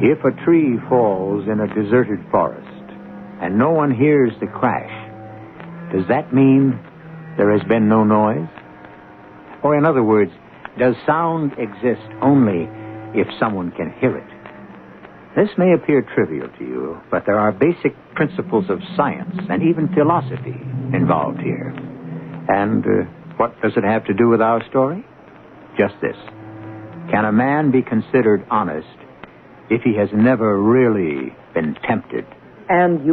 If a tree falls in a deserted forest and no one hears the crash, does that mean there has been no noise? Or in other words, does sound exist only if someone can hear it? This may appear trivial to you, but there are basic principles of science and even philosophy involved here. And what does it have to do with our story? Just this. Can a man be considered honest if he has never really been tempted? And you